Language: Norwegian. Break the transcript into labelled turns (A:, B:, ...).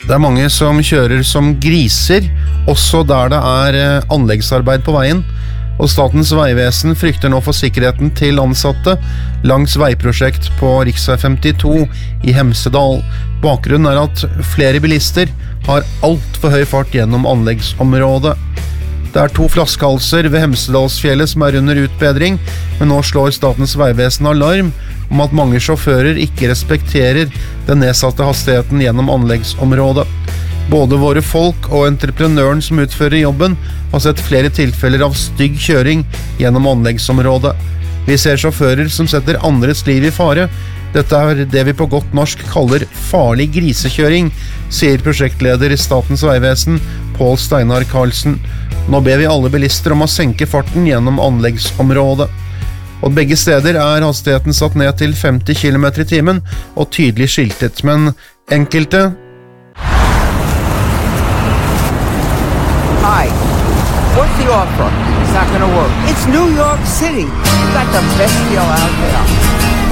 A: Det er mange som kjører som griser, også der det er anleggsarbeid på veien, og Statens vegvesen frykter nå for sikkerheten til ansatte langs veiprosjekt på Riksvei 52 i Hemsedal. Bakgrunnen er at flere bilister har alt for høy fart gjennom anleggsområdet. Det er 2 flaskehalser ved Hemsedalsfjellet som er under utbedring, men nå slår Statens vegvesen alarm om at mange sjåfører ikke respekterer den nedsatte hastigheten gjennom anleggsområdet. Både våre folk og entreprenøren som utfører jobben har sett flere tilfeller av stygg kjøring gjennom anleggsområdet. Vi ser sjåfører som setter andres liv i fare. Dette er det vi på godt norsk kaller farlig grisekjøring, sier prosjektleder i Statens vegvesen, Pål Steinar Karlsen. Nå ber vi alle bilister om å senke farten gjennom anleggsområdet. Og begge steder er hastigheten satt ned til 50 km i timen og tydelig skiltet, men enkelte...
B: Hi, what's the offer? It's not gonna work. It's New York City. You got the best deal out there.